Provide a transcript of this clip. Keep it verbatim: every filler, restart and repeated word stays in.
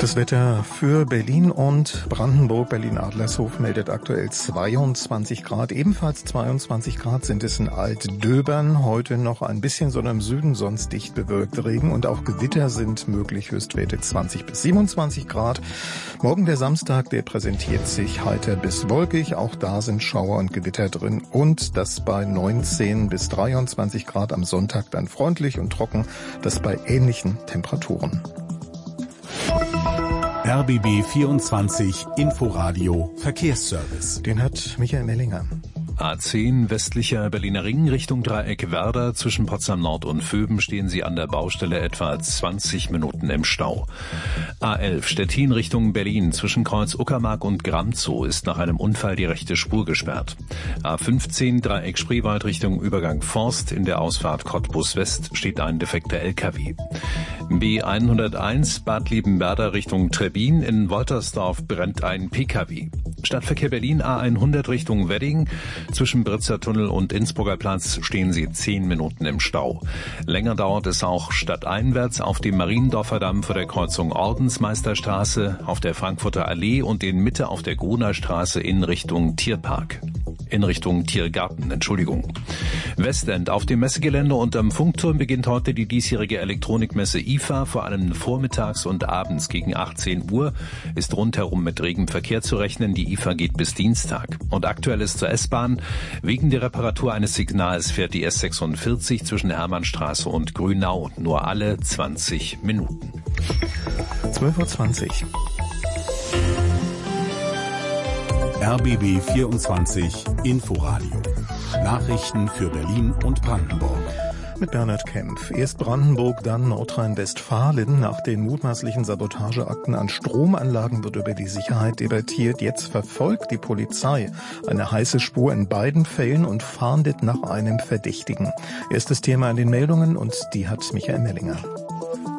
Das Wetter für Berlin und Brandenburg. Berlin-Adlershof meldet aktuell zweiundzwanzig Grad. Ebenfalls zweiundzwanzig Grad sind es in Altdöbern. Heute noch ein bisschen Sonne im Süden, sonst dicht bewölkt. Regen und auch Gewitter sind möglich. Höchstwerte zwanzig bis siebenundzwanzig Grad. Morgen der Samstag, der präsentiert sich heiter bis wolkig. Auch da sind Schauer und Gewitter drin. Und das bei neunzehn bis dreiundzwanzig Grad. Am Sonntag dann freundlich und trocken. Das bei ähnlichen Temperaturen. R B B vierundzwanzig Inforadio Verkehrsservice. Den hat Michael Mellinger. A zehn westlicher Berliner Ring Richtung Dreieck Werder. Zwischen Potsdam Nord und Vöben stehen Sie an der Baustelle etwa zwanzig Minuten im Stau. A elf Stettin Richtung Berlin. Zwischen Kreuz Uckermark und Gramzow ist nach einem Unfall die rechte Spur gesperrt. A fünfzehn Dreieck Spreewald Richtung Übergang Forst. In der Ausfahrt Cottbus West steht ein defekter L K W. B hunderteins Bad Liebenwerda Richtung Trebbin. In Woltersdorf brennt ein P K W. Stadtverkehr Berlin A hundert Richtung Wedding. Zwischen Britzer Tunnel und Innsbrucker Platz stehen Sie zehn Minuten im Stau. Länger dauert es auch stadteinwärts auf dem Mariendorfer Damm vor der Kreuzung Ordensmeisterstraße, auf der Frankfurter Allee und in Mitte auf der Gruner Straße in Richtung Tierpark. In Richtung Tiergarten, Entschuldigung. Westend auf dem Messegelände und am Funkturm beginnt heute die diesjährige Elektronikmesse I F A. Vor allem vormittags und abends gegen achtzehn Uhr ist rundherum mit regem Verkehr zu rechnen. Die I F A geht bis Dienstag. Und aktuell ist zur S-Bahn: wegen der Reparatur eines Signals fährt die S sechsundvierzig zwischen Hermannstraße und Grünau nur alle zwanzig Minuten. zwölf Uhr zwanzig. R B B vierundzwanzig Inforadio. Nachrichten für Berlin und Brandenburg. Mit Bernhard Kempf. Erst Brandenburg, dann Nordrhein-Westfalen. Nach den mutmaßlichen Sabotageakten an Stromanlagen wird über die Sicherheit debattiert. Jetzt verfolgt die Polizei eine heiße Spur in beiden Fällen und fahndet nach einem Verdächtigen. Erstes Thema in den Meldungen und die hat Michael Mellinger.